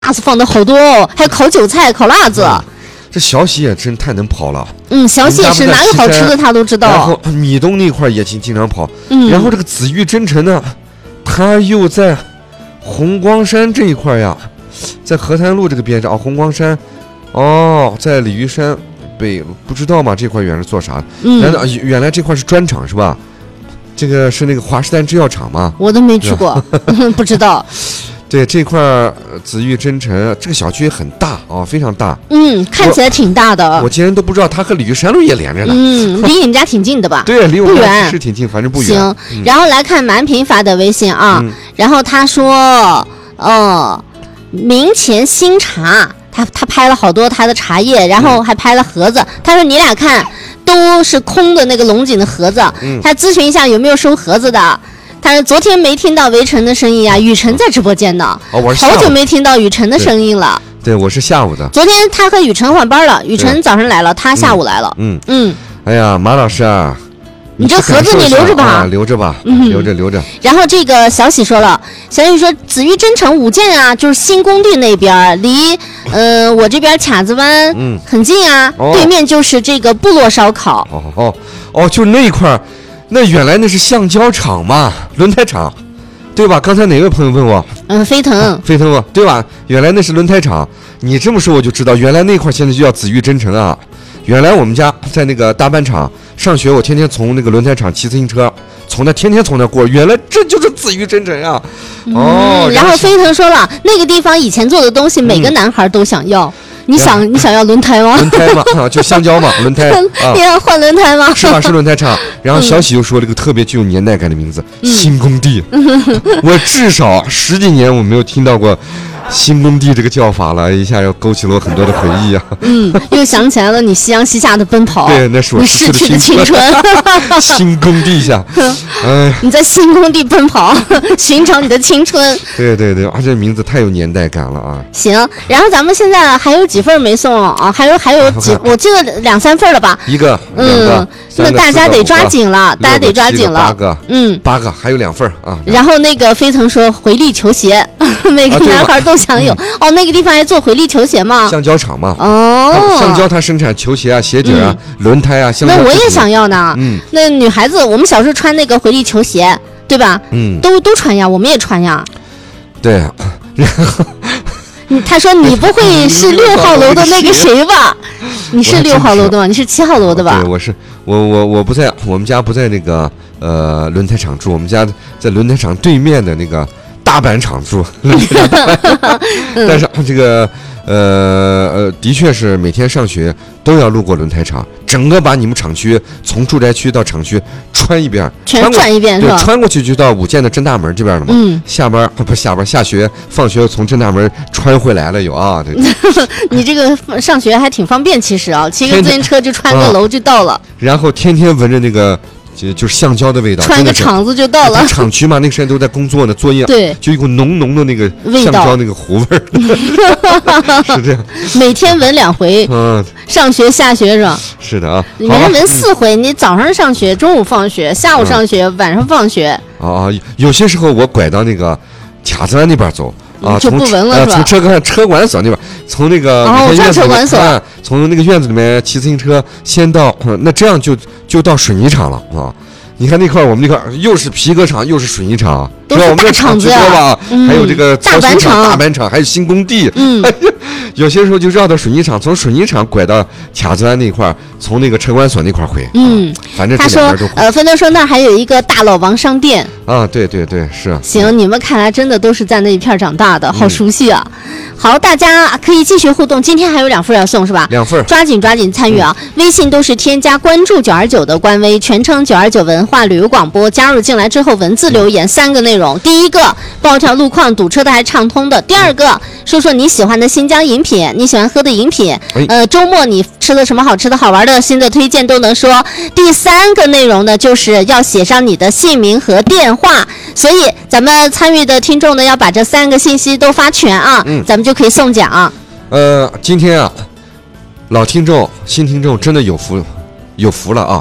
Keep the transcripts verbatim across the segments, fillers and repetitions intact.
辣子放的好多哦，还有烤韭菜、烤辣子。嗯、 这小喜也真太能跑了。 嗯，小喜也是哪有好吃的他都知道。 然后米东那块也经经常跑。嗯。然后这个紫玉真诚呢，他又在红光山这一块呀，在河滩路这个边上啊，红光山，哦，在鲤鱼山北，不知道吗？这块原来做啥的？嗯。原来原来这块是砖厂是吧？这个是那个华士丹制药厂吗？ 我都没去过，不知道。 对，这块紫玉真诚这个小区很大啊，非常大。 嗯，看起来挺大的。 我竟然都不知道它和鲤鱼山路也连着呢。 嗯，离你们家挺近的吧？ 对，离我们家是挺近，反正不远。 行，嗯、然后来看蛮平发的微信啊，嗯、然后他说，哦，明前新茶，他他拍了好多他的茶叶，然后还拍了盒子。嗯、他说你俩看。都是空的那个龙井的盒子，嗯、他咨询一下有没有收盒子的。他说昨天没听到围城的声音啊，雨辰在直播间呢， 哦、我是好久没听到雨辰的声音了。 对，对我是下午的。 昨天他和雨辰换班了，雨辰早上来了，他下午来了。 嗯嗯。嗯哎呀，马老师啊。 你这盒子你留着吧， 啊、留着吧，嗯、留着留着。 然后这个小喜说了，小喜说紫玉真诚五建啊，就是新工地那边，离呃我这边卡子湾嗯很近啊，哦、对面就是这个部落烧烤。 哦哦哦，就那一块，那原来那是橡胶厂嘛，轮胎厂，对吧？刚才哪位朋友问我？ 嗯，飞腾， 啊、飞腾对吧？原来那是轮胎厂，你这么说我就知道，原来那块现在就叫紫玉真诚啊。原来我们家在那个大班厂上学，我天天从那个轮胎厂骑自行车，从那天天从那过。原来这就是紫玉真诚呀！哦、 嗯，然后飞腾说了，那个地方以前做的东西，每个男孩都想要。嗯、你想你想要轮胎吗？ 轮胎嘛，啊，就橡胶嘛，轮胎。 你要换轮胎吗？ 是吧？是轮胎厂。然后小喜又说了一个特别具有年代感的名字——嗯、新工地。我至少十几年我没有听到过。新工地这个叫法了，一下又勾起了我很多的回忆啊！ 嗯，又想起来了你夕阳西下的奔跑， 对，那是我逝去的青春。新工地下，哎， 你在新工地奔跑，寻找你的青春。 对对对，啊，这名字太有年代感了啊！ 行，然后咱们现在还有几份没送啊？还有还有几，我记得两三份了吧？ 一个，嗯， 那大家得抓紧了，大家得抓紧了。 八个，嗯，八个，还有两份啊。 然后那个飞腾说回力球鞋，每个男孩都想有。哦，那个地方还做回力球鞋吗？ 橡胶厂嘛。 哦， 橡胶它生产球鞋啊、鞋底啊、嗯、轮胎啊。 那我也想要呢。嗯，那女孩子，我们小时候穿那个回力球鞋，对吧？嗯，都都穿呀，我们也穿呀。 对啊。然后， 他说你不会是六号楼的那个谁吧？你是六号楼的吗？你是七号楼的吧？ 对，我是我我我不在，我们家不在那个呃轮胎厂住，我们家在轮胎厂对面的那个。大板厂住，但是这个呃呃，的确是每天上学都要路过轮胎厂，整个把你们厂区从住宅区到厂区穿一遍， 全转一遍是吧？ 对，穿过去就到五建的正大门这边了嘛。嗯，下班不下班下学放学从正大门穿回来了有啊。对你这个上学还挺方便，其实啊，骑个自行车就穿个楼就到了。 然后天天闻着那个。就就是橡胶的味道， 穿个厂子就到了。 厂区嘛，那个时间都在工作呢，作业， 对， 就一股浓浓的那个橡胶那个糊味儿，是这样。 每天闻两回，嗯，上学下学是吧？ 是的啊， 每天闻四回，你早上上学，中午放学，下午上学，晚上放学。 啊，有些时候我拐到那个卡子湾那边走。啊， 就不闻了是吧？ 从车管车管所那边，从那个哦，转车管所， 从那个院子里面骑自行车，先到，那这样就就到水泥厂了啊！你看那块，我们那块又是皮革厂，又是水泥厂， 都是大厂子吧？还有这个大板厂、 大板厂，还有新工地。嗯，有些时候就绕到水泥厂，从水泥厂拐到卡子湾那块，从那个车管所那块回。嗯，反正他说，呃，芬德说那儿还有一个大老王商店。 啊，对对对，是。 行，你们看来真的都是在那一片长大的，好熟悉啊！好，大家可以继续互动，今天还有两份要送是吧？ 两份， 抓紧抓紧参与啊！微信都是添加关注九二九的官微，全称九二九文化旅游广播，加入进来之后文字留言三个内容：第一个报条路况，堵车的还畅通的；第二个说说你喜欢的新疆饮品，你喜欢喝的饮品，呃，周末你吃了什么好吃的好玩的新的推荐都能说；第三个内容呢，就是要写上你的姓名和电话。所以咱们参与的听众呢，要把这三个信息都发全啊，嗯、咱们就可以送奖。 呃，今天啊，老听众、新听众真的有福，有福了啊！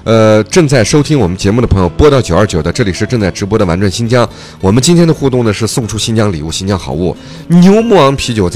呃，正在收听我们节目的朋友，拨到九二九的，这里是正在直播的玩转新疆。我们今天的互动呢是送出新疆礼物、新疆好物，牛魔王啤酒在。